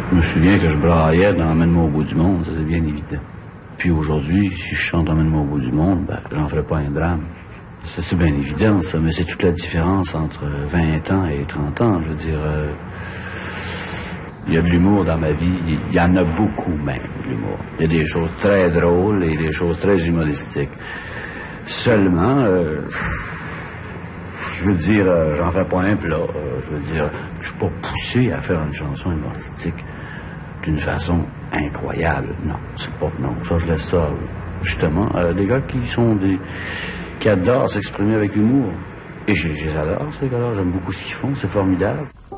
Je me souviens que je braillais dans Emmène-moi au bout du monde, ça c'est bien évident. Puis aujourd'hui, si je chante Emmène-moi au bout du monde, ben, j'en ferai pas un drame. Ça c'est bien évident, ça, mais c'est toute la différence entre 20 ans et 30 ans. Je veux dire, il y a de l'humour dans ma vie, il y en a beaucoup même, de l'humour. Il y a des choses très drôles et des choses très humoristiques. Seulement, je veux dire, j'en fais pas un plat. Je veux dire, je suis pas poussé à faire une chanson humoristique d'une façon incroyable. Non, c'est pas, non, ça je laisse ça, justement, des gars qui adorent s'exprimer avec humour. Et je les adore, ces gars-là, j'aime beaucoup ce qu'ils font, c'est formidable.